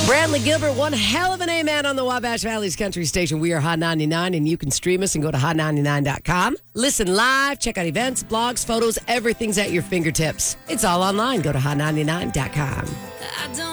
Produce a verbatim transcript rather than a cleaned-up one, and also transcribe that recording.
Bradley Gilbert, one hell of an A-man on the Wabash Valley's Country Station. We are Hot ninety-nine, and you can stream us and go to hot ninety-nine dot com. Listen live, check out events, blogs, photos, everything's at your fingertips. It's all online. Go to hot ninety-nine dot com. I don't